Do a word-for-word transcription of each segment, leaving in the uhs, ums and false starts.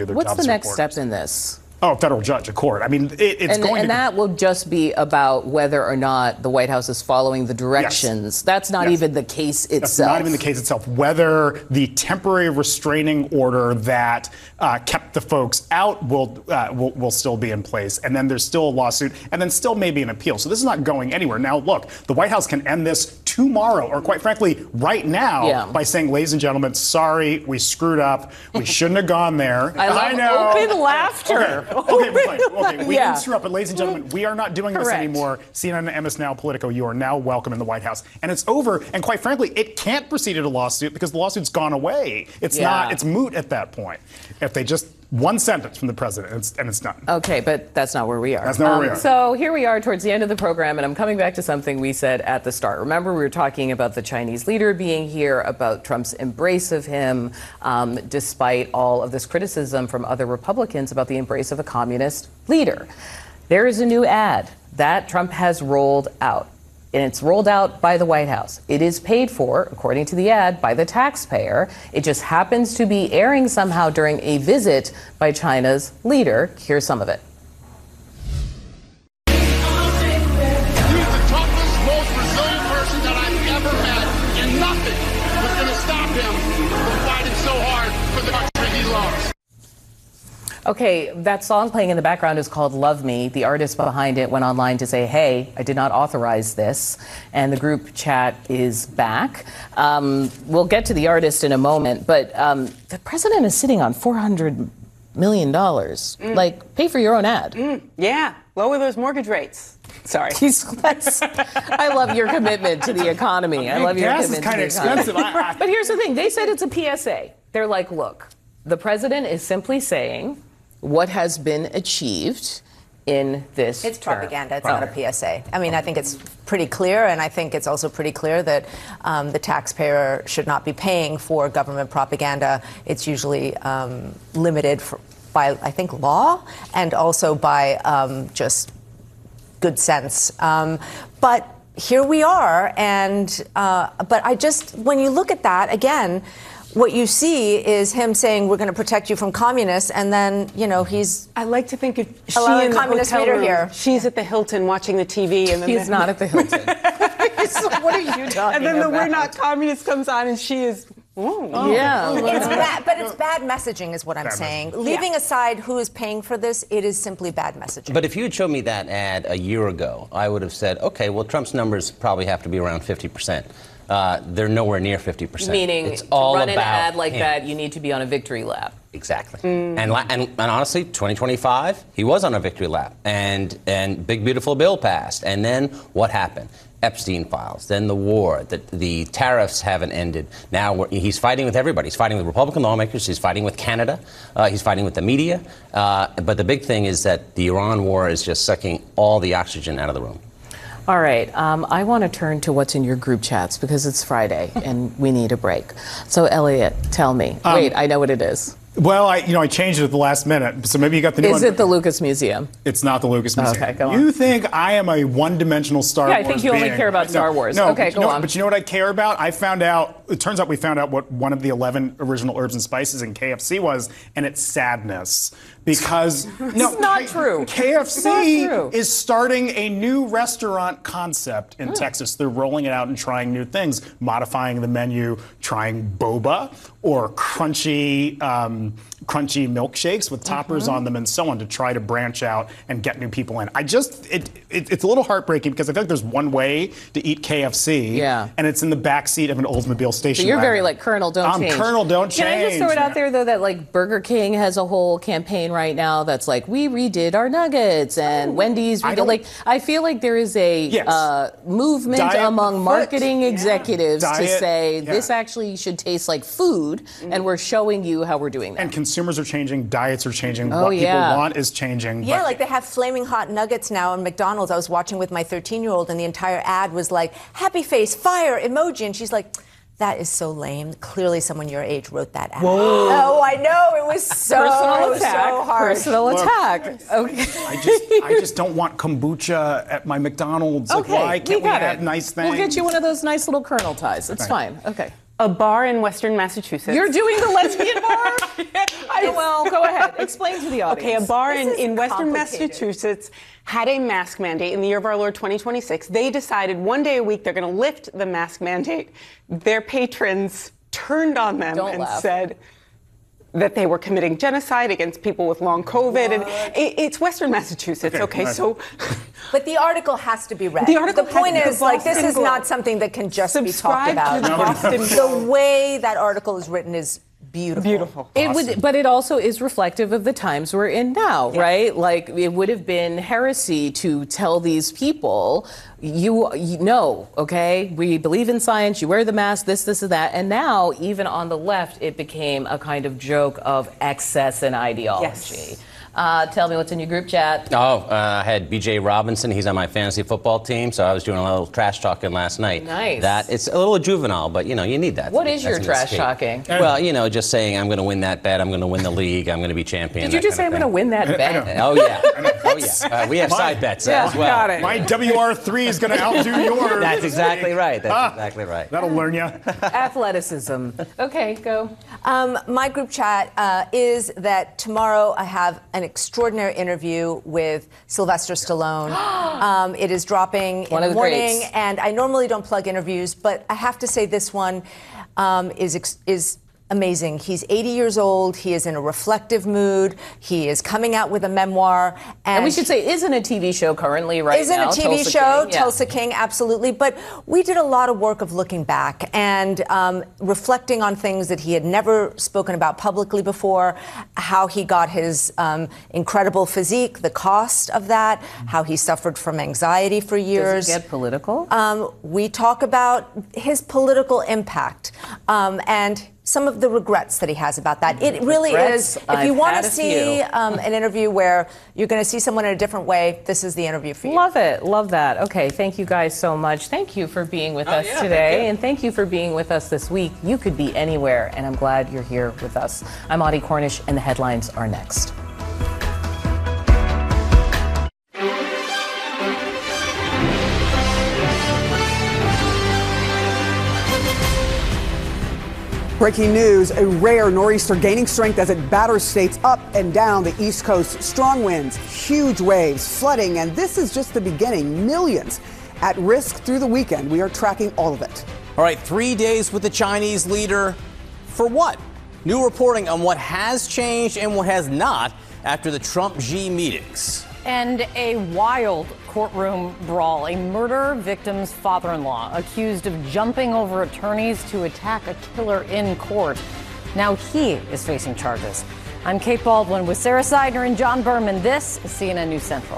do their What's jobs. What's the next reporters. step in this? Oh, federal judge, a court. I mean, it, it's and, going and to... that will just be about whether or not the White House is following the directions. Yes. That's not yes. even the case itself. That's not even the case itself. Whether the temporary restraining order that uh, kept the folks out will, uh, will will still be in place. And then there's still a lawsuit, and then still maybe an appeal. So this is not going anywhere. Now, look, the White House can end this tomorrow, or quite frankly, right now, yeah. by saying, ladies and gentlemen, sorry, we screwed up. We shouldn't have gone there. I, love I know. Open laughter. Okay, okay, but fine. Okay, we Yeah. didn't screw up, but ladies and gentlemen, we are not doing Correct. this anymore. C N N, M S Now, Politico, you are now welcome in the White House. And it's over, and quite frankly, it can't proceed at a lawsuit because the lawsuit's gone away. It's Yeah. not, it's moot at that point. If they just, one sentence from the president, and it's, and it's done. Okay, but that's not where we are. That's not where we are. So here we are towards the end of the program, and I'm coming back to something we said at the start. Remember, we were talking about the Chinese leader being here, about Trump's embrace of him, um, despite all of this criticism from other Republicans about the embrace of a communist leader. There is a new ad that Trump has rolled out, and it's rolled out by the White House. It is paid for, according to the ad, by the taxpayer. It just happens to be airing somehow during a visit by China's leader. Here's some of it. He's the toughest, most resilient person that I've ever met, and nothing was going to stop him from fighting so hard for the country he loves. Okay, that song playing in the background is called Love Me. The artist behind it went online to say, hey, I did not authorize this. And the group chat is back. Um, we'll get to the artist in a moment, but um, the president is sitting on four hundred million dollars. Mm. Like, pay for your own ad. Mm, yeah, lower those mortgage rates. Sorry. I love your commitment to the economy. I love your Gas commitment is kind to of the economy. expensive. I, I, But here's the thing. They said it's a P S A. They're like, look, the president is simply saying what has been achieved in this It's term. propaganda. It's not a P S A. I mean, I think it's pretty clear, and I think it's also pretty clear that um, the taxpayer should not be paying for government propaganda. It's usually um, limited for, by, I think, law, and also by um, just good sense. Um, but here we are, and uh, but I just, when you look at that again, what you see is him saying, we're going to protect you from communists, and then, you know, he's... I like to think of she allowing in the communist hotel leader room. here. She's at the Hilton watching the T V. And then He's the, not at the Hilton. What are you talking And then the about? We're Not Communists comes on, and she is... Ooh. Oh. Yeah. It's bad, but it's bad messaging is what I'm Bad saying. messaging. Leaving Yeah. aside who is paying for this, it is simply bad messaging. But if you had shown me that ad a year ago, I would have said, okay, well, Trump's numbers probably have to be around fifty percent. Uh, they're nowhere near fifty percent. Meaning, it's to all run an about ad like him. that, you need to be on a victory lap. Exactly. And, la- and and honestly, twenty twenty-five, he was on a victory lap. And and Big Beautiful Bill passed. And then what happened? Epstein files, then the war, the, the tariffs haven't ended. Now we're, he's fighting with everybody. He's fighting with Republican lawmakers. He's fighting with Canada. Uh, he's fighting with the media. Uh, but the big thing is that the Iran war is just sucking all the oxygen out of the room. All right. Um, I want to turn to what's in your group chats because it's Friday and we need a break. So, Elliot, tell me. Um, Wait, I know what it is. well, I, you know, I changed it at the last minute, so maybe you got the new Is one. it the Lucas Museum? It's not the Lucas Museum. Okay, go on. You think I am a one-dimensional Star Yeah, Wars I think you only being. care about No, Star Wars. No, Okay, but go you know, on. But you know what I care about? I found out, it turns out we found out what one of the eleven original herbs and spices in K F C was, and it's sadness. Because, no, It's not K- true. K F C It's not true. is starting a new restaurant concept in Texas. They're rolling it out and trying new things, modifying the menu, trying boba or crunchy, um, crunchy milkshakes with toppers Mm-hmm. on them and so on to try to branch out and get new people in. I just, it, it it's a little heartbreaking because I feel like there's one way to eat K F C, Yeah. and it's in the backseat of an Oldsmobile station So you're wagon. very like Colonel, don't I'm change. Colonel, don't Can I just throw change, it out man. there though that like Burger King has a whole campaign right now that's like we redid our nuggets and Wendy's I redid. don't- Like I feel like there is a Yes. uh, movement Diet among foot. marketing executives to Diet, say yeah. this actually should taste like food, and we're showing you how we're doing that. And consumers are changing, diets are changing, Oh, what yeah. people want is changing. Yeah, but- like they have flaming hot nuggets now in McDonald's. I was watching with my thirteen-year-old, and the entire ad was like, happy face, fire, emoji. And she's like, that is so lame. Clearly someone your age wrote that ad. Whoa. Oh, I know. It was so, Personal attack. so hard. Personal Look, attack. Okay. I just, I just don't want kombucha at my McDonald's. Like, Okay, why we can't we, got have it. nice things? We'll get you one of those nice little Colonel ties. It's Thank fine. Okay. A bar in Western Massachusetts. You're doing the lesbian bar? I, well, go ahead. Explain to the audience. Okay, a bar in, This is in Western complicated. Massachusetts had a mask mandate in the year of our Lord twenty twenty-six. They decided one day a week they're going to lift the mask mandate. Their patrons turned on them Don't and laugh. said that they were committing genocide against people with long COVID. And it, it's Western Massachusetts, Okay, okay, right. so But the article has to be read. The article has point to be- is, like, this Boston is not Globe. something that can just be talked subscribe about. to the Boston The Globe. way that article is written is beautiful. Beautiful. It would, but it also is reflective of the times we're in now, right? Like, it would have been heresy to tell these people, you, you know, okay, we believe in science, you wear the mask, this, this, and that. And now, even on the left, it became a kind of joke of excess and ideology. Yes. Uh, tell me what's in your group chat. Oh, uh, I had B J Robinson. He's on my fantasy football team, so I was doing a little trash talking last night. Nice. That it's a little juvenile, but you know you need that. What That's is your an trash escape. talking? Well, you know, just saying I'm going to win that bet. I'm going to win the league. I'm going to be champion. Did you that just say I'm kind going to of win that bet? thing. Oh yeah. Oh yeah. Uh, we have side bets Yeah, as well. got it. My W R three is going to outdo yours. That's exactly right. That's Ah. exactly right. That'll learn you. Athleticism. Okay, go. Um, my group chat uh, is that tomorrow I have an extraordinary interview with Sylvester Stallone. um, it is dropping One in of the the morning, greats. and I normally don't plug interviews, but I have to say this one um, is ex- is. amazing. He's eighty years old. He is in a reflective mood. He is coming out with a memoir. And, And we should say, isn't a T V show currently right is in now? a T V Tulsa show, King? Yeah. Tulsa King, absolutely. But we did a lot of work of looking back and um, reflecting on things that he had never spoken about publicly before, how he got his um, incredible physique, the cost of that, how he suffered from anxiety for years. Does it get political? Um, we talk about his political impact um, and some of the regrets that he has about that. It really Regrets? is. If you I've want had to a see few. um, an interview where you're going to see someone in a different way, this is the interview for you. Love it. Love that. Okay. Thank you guys so much. Thank you for being with us yeah, thank today. you. And thank you for being with us this week. You could be anywhere, and I'm glad you're here with us. I'm Audie Cornish, and the headlines are next. Breaking news, a rare nor'easter gaining strength as it batters states up and down the East Coast. Strong winds, huge waves, flooding, and this is just the beginning. Millions at risk through the weekend. We are tracking all of it. All right, three days with the Chinese leader. For what? New reporting on what has changed and what has not after the Trump-Xi meetings. And a wild courtroom brawl. A murder victim's father-in-law accused of jumping over attorneys to attack a killer in court. Now he is facing charges. I'm Kate Baldwin with Sarah Seidner and John Berman. This is C N N News Central.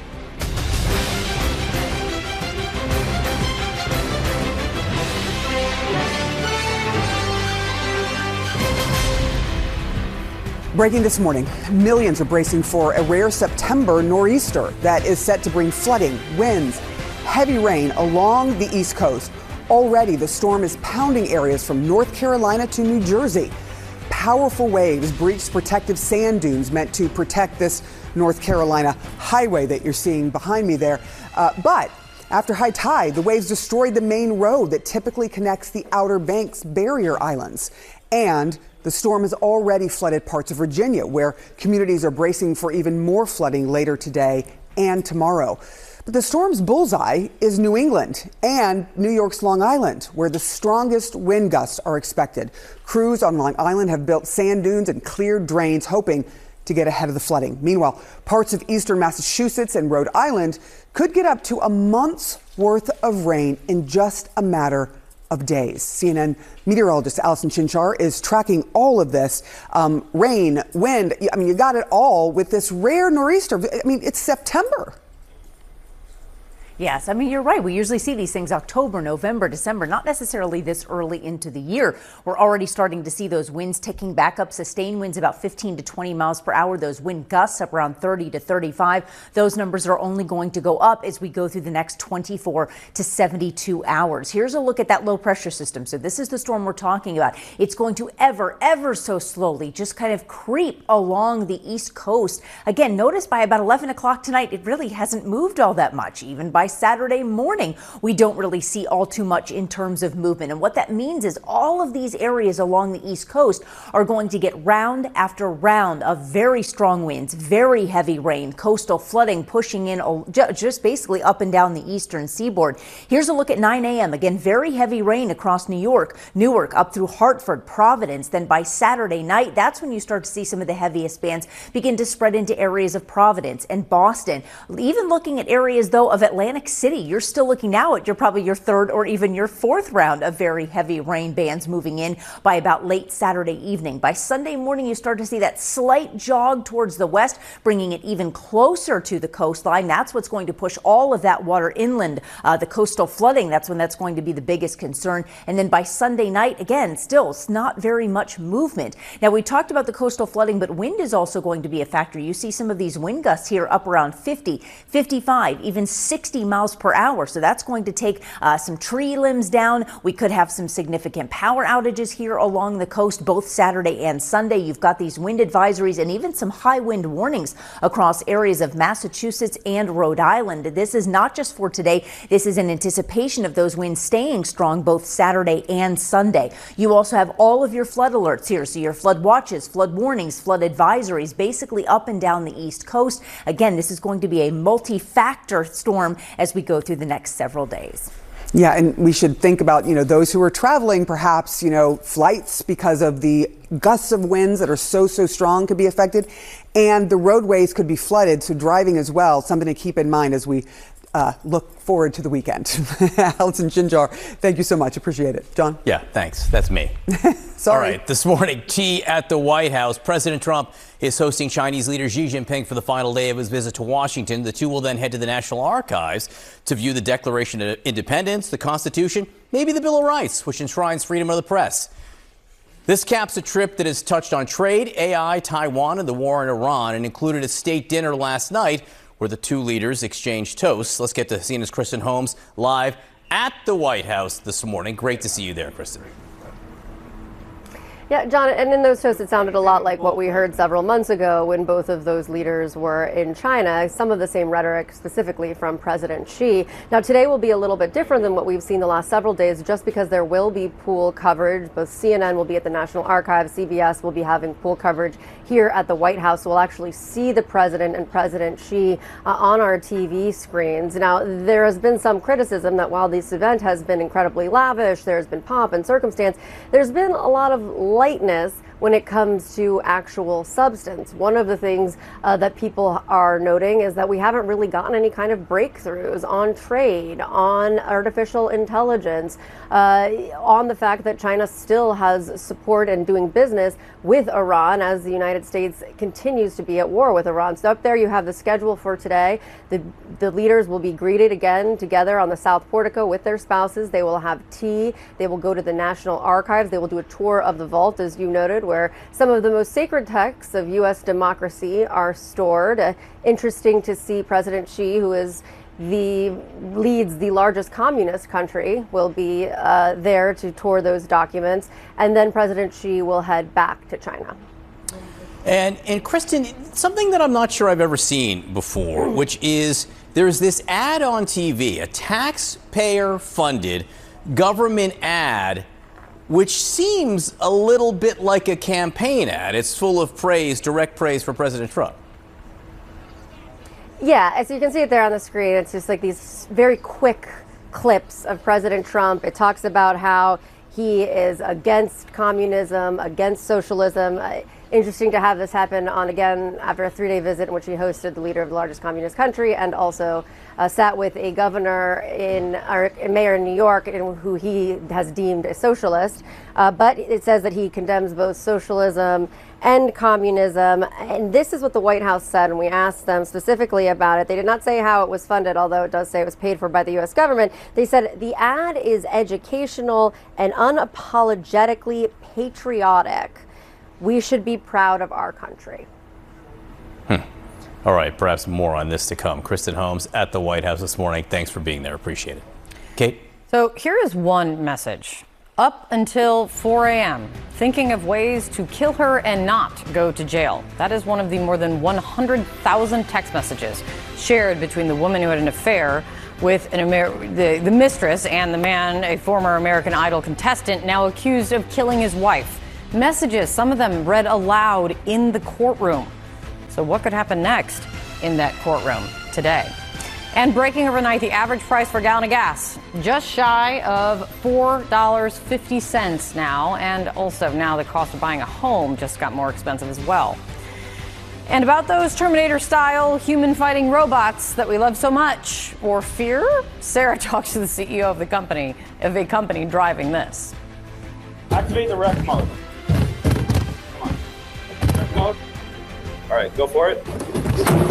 Breaking this morning, millions are bracing for a rare September nor'easter that is set to bring flooding, winds, heavy rain along the East Coast. Already, the storm is pounding areas from North Carolina to New Jersey. Powerful waves breached protective sand dunes meant to protect this North Carolina highway that you're seeing behind me there. Uh, but after high tide, the waves destroyed the main road that typically connects the Outer Banks barrier islands. And the storm has already flooded parts of Virginia, where communities are bracing for even more flooding later today and tomorrow. But the storm's bullseye is New England and New York's Long Island, where the strongest wind gusts are expected. Crews on Long Island have built sand dunes and cleared drains, hoping to get ahead of the flooding. Meanwhile, parts of eastern Massachusetts and Rhode Island could get up to a month's worth of rain in just a matter of days. C N N meteorologist Allison Chinchar is tracking all of this. Um, rain, wind, I mean, you got it all with this rare nor'easter. I mean, it's September. Yes, I mean, you're right. We usually see these things October, November, December, not necessarily this early into the year. We're already starting to see those winds ticking back up, sustained winds about fifteen to twenty miles per hour, those wind gusts up around thirty to thirty-five. Those numbers are only going to go up as we go through the next twenty-four to seventy-two hours. Here's a look at that low pressure system. So this is the storm we're talking about. It's going to ever, ever so slowly just kind of creep along the East Coast. Again, notice by about eleven o'clock tonight, it really hasn't moved all that much. Even by by Saturday morning, we don't really see all too much in terms of movement. And what that means is all of these areas along the East Coast are going to get round after round of very strong winds, very heavy rain, coastal flooding pushing in just basically up and down the eastern seaboard. Here's a look at nine a m Again, very heavy rain across New York, Newark, up through Hartford, Providence. Then by Saturday night, that's when you start to see some of the heaviest bands begin to spread into areas of Providence and Boston. Even looking at areas, though, of Atlantic City, you're still looking now at your probably your third or even your fourth round of very heavy rain bands moving in by about late Saturday evening. By Sunday morning, you start to see that slight jog towards the west, bringing it even closer to the coastline. That's what's going to push all of that water inland. Uh, the coastal flooding, that's when that's going to be the biggest concern. And then by Sunday night, again, still, it's not very much movement. Now, we talked about the coastal flooding, but wind is also going to be a factor. You see some of these wind gusts here up around fifty, fifty-five, even sixty miles per hour. So that's going to take uh, some tree limbs down. We could have some significant power outages here along the coast, both Saturday and Sunday. You've got these wind advisories and even some high wind warnings across areas of Massachusetts and Rhode Island. This is not just for today. This is in anticipation of those winds staying strong both Saturday and Sunday. You also have all of your flood alerts here. So your flood watches, flood warnings, flood advisories, basically up and down the East Coast. Again, this is going to be a multi-factor storm as we go through the next several days. Yeah, and we should think about, you know, those who are traveling, perhaps, you know, flights because of the gusts of winds that are so, so strong could be affected. And the roadways could be flooded, so driving as well, something to keep in mind as we uh, look forward to the weekend. Allison Shinjar, thank you so much. Appreciate it. John? Yeah, thanks. That's me. Sorry. All right, this morning, tea at the White House. President Trump is hosting Chinese leader Xi Jinping for the final day of his visit to Washington. The two will then head to the National Archives to view the Declaration of Independence, the Constitution, maybe the Bill of Rights, which enshrines freedom of the press. This caps a trip that has touched on trade, A I, Taiwan, and the war in Iran, and included a state dinner last night where the two leaders exchanged toasts. Let's get to C N N's Kristen Holmes live at the White House this morning. Great to see you there, Kristen. Yeah, John, and in those toasts, it sounded a lot like what we heard several months ago when both of those leaders were in China. Some of the same rhetoric specifically from President Xi. Now, today will be a little bit different than what we've seen the last several days, just because there will be pool coverage. Both C N N will be at the National Archives, C B S will be having pool coverage here at the White House. So we'll actually see the president and President Xi uh, on our T V screens. Now, there has been some criticism that while this event has been incredibly lavish, there's been pomp and circumstance, there's been a lot of lightness when it comes to actual substance. One of the things uh, that people are noting is that we haven't really gotten any kind of breakthroughs on trade, on artificial intelligence, uh, on the fact that China still has support and doing business with Iran as the United States continues to be at war with Iran. So up there you have the schedule for today. The, the leaders will be greeted again together on the South Portico with their spouses. They will have tea. They will go to the National Archives. They will do a tour of the vault, as you noted, where some of the most sacred texts of U S democracy are stored. Uh, interesting to see President Xi, who is the leads the largest communist country, will be uh, there to tour those documents, and then President Xi will head back to China. And, and Kristen, something that I'm not sure I've ever seen before, which is there's this ad on T V, a taxpayer-funded government ad, which seems a little bit like a campaign ad. It's full of praise, direct praise for President Trump. Yeah, as you can see it there on the screen, it's just like these very quick clips of President Trump. It talks about how he is against communism, against socialism. Uh, interesting to have this happen on, again, after a three-day visit in which he hosted the leader of the largest communist country and also uh, sat with a governor in, or a mayor in New York in, who he has deemed a socialist. Uh, but it says that he condemns both socialism and communism. And this is what the White House said when we asked them specifically about it. They did not say how it was funded, although it does say it was paid for by the U S government. They said the ad is educational and unapologetically patriotic. We should be proud of our country. Hmm. All right, perhaps more on this to come. Kristen Holmes at the White House this morning. Thanks for being there. Appreciate it. Kate? So here is one message. Up until four a m, thinking of ways to kill her and not go to jail. That is one of the more than one hundred thousand text messages shared between the woman who had an affair with an Amer- the, the mistress and the man, a former American Idol contestant, now accused of killing his wife. Messages, some of them read aloud in the courtroom. So what could happen next in that courtroom today? And breaking overnight, the average price for a gallon of gas just shy of four dollars and fifty cents now. And also now the cost of buying a home just got more expensive as well. And about those Terminator-style human-fighting robots that we love so much, or fear, Sarah talks to the C E O of the company, of a company driving this. Activate the rec mode. Come on. Rec mode. All right, go for it.